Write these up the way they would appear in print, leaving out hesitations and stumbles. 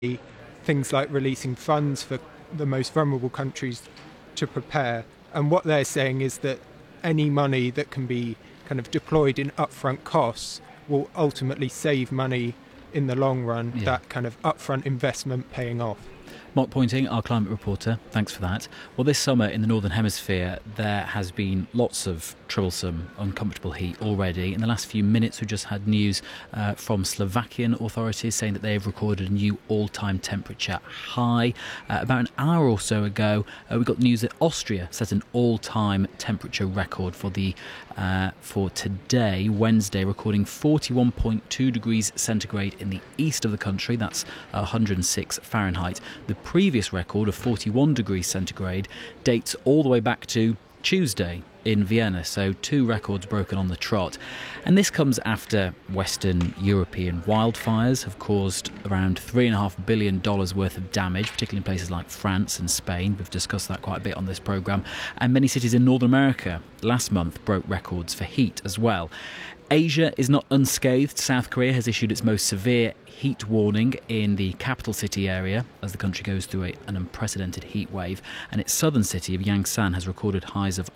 things like releasing funds for the most vulnerable countries to prepare. And what they're saying is that any money that can be kind of deployed in upfront costs will ultimately save money in the long run, that kind of upfront investment paying off. Mark Pointing, our climate reporter, thanks for that. Well, this summer in the Northern Hemisphere, there has been lots of troublesome, uncomfortable heat already. In the last few minutes, we just had news from Slovakian authorities saying that they've recorded a new all-time temperature high. About an hour or so ago, we got news that Austria set an all-time temperature record for today, Wednesday, recording 41.2 degrees centigrade in the east of the country. That's 106 Fahrenheit. The previous record of 41 degrees centigrade dates all the way back to Tuesday in Vienna, so two records broken on the trot. And this comes after Western European wildfires have caused around $3.5 billion worth of damage, particularly in places like France and Spain. We've discussed that quite a bit on this programme. And many cities in Northern America last month broke records for heat as well. Asia is not unscathed. South Korea has issued its most severe heat warning in the capital city area as the country goes through an unprecedented heat wave. And its southern city of Yangsan has recorded highs of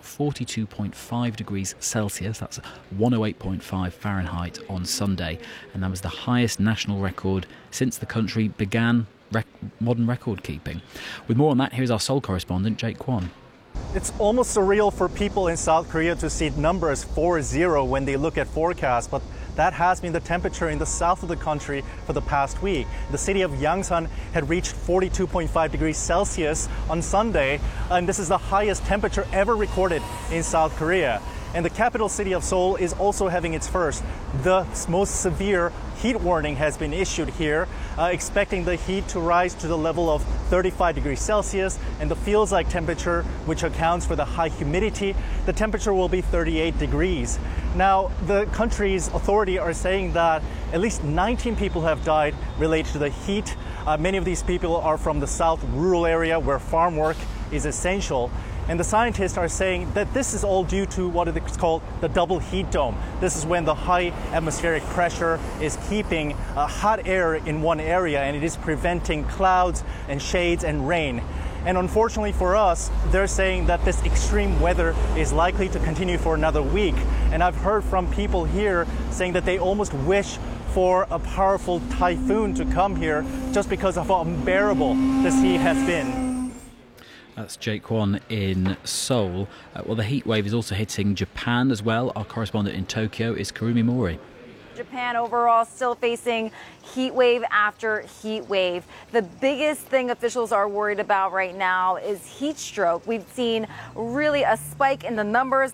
42.5 degrees Celsius. That's 108.5 Fahrenheit on Sunday. And that was the highest national record since the country began modern record keeping. With more on that, here's our Seoul correspondent, Jake Kwon. It's almost surreal for people in South Korea to see numbers 40 when they look at forecasts, but that has been the temperature in the south of the country for the past week. The city of Yangsan had reached 42.5 degrees Celsius on Sunday, and this is the highest temperature ever recorded in South Korea. And the capital city of Seoul is also having its first. The most severe heat warning has been issued here, expecting the heat to rise to the level of 35 degrees Celsius, and the feels-like temperature, which accounts for the high humidity, the temperature will be 38 degrees. Now, the country's authorities are saying that at least 19 people have died related to the heat. Many of these people are from the south rural area where farm work is essential. And the scientists are saying that this is all due to what is called the double heat dome. This is when the high atmospheric pressure is keeping hot air in one area, and it is preventing clouds and shades and rain. And unfortunately for us, they're saying that this extreme weather is likely to continue for another week. And I've heard from people here saying that they almost wish for a powerful typhoon to come here just because of how unbearable this heat has been. That's Jake Kwon in Seoul. Well, the heat wave is also hitting Japan as well. Our correspondent in Tokyo is Kurumi Mori. Japan overall still facing heat wave after heat wave. The biggest thing officials are worried about right now is heat stroke. We've seen really a spike in the numbers,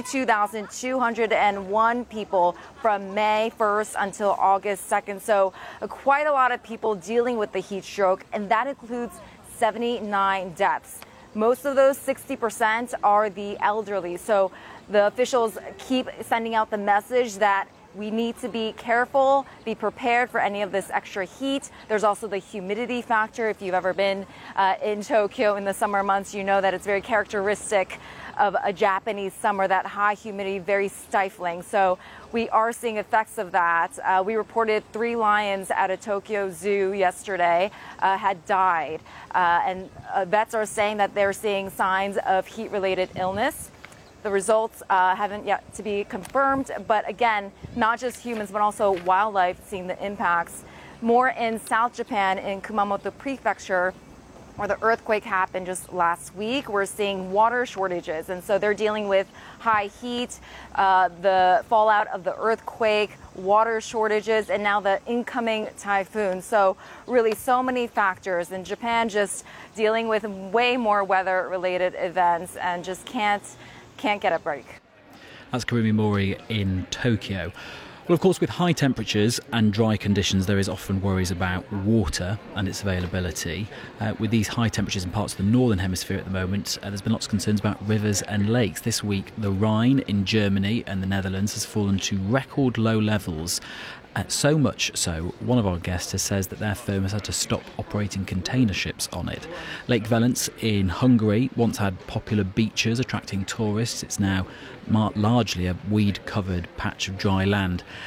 52,201 people from May 1st until August 2nd. So quite a lot of people dealing with the heat stroke, and that includes 79 deaths. Most of those, 60%, are the elderly. So the officials keep sending out the message that we need to be careful, be prepared for any of this extra heat. There's also the humidity factor. If you've ever been in Tokyo in the summer months, you know that it's very characteristic of a Japanese summer, that high humidity, very stifling. So we are seeing effects of that. We reported 3 lions at a Tokyo zoo yesterday had died. And vets are saying that they're seeing signs of heat-related illness. The results haven't yet to be confirmed, but again, not just humans, but also wildlife seeing the impacts. More in South Japan, in Kumamoto Prefecture, where the earthquake happened just last week. We're seeing water shortages, and so they're dealing with high heat, the fallout of the earthquake, water shortages, and now the incoming typhoon. So really so many factors, and Japan just dealing with way more weather-related events and just can't get a break. That's Kurumi Mori in Tokyo. Well, of course, with high temperatures and dry conditions, there is often worries about water and its availability. With these high temperatures in parts of the northern hemisphere at the moment, there's been lots of concerns about rivers and lakes. This week, the Rhine in Germany and the Netherlands has fallen to record low levels. So much so, one of our guests has says that their firm has had to stop operating container ships on it. Lake Velence in Hungary once had popular beaches attracting tourists. It's now largely a weed-covered patch of dry land.